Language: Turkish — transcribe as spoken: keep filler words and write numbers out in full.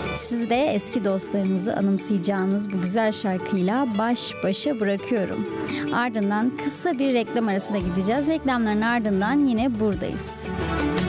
Sizi de eski dostlarınızı anımsayacağınız bu güzel şarkıyla baş başa bırakıyorum. Ardından kısa bir reklam arasına gideceğiz. Reklamların ardından yine buradayız.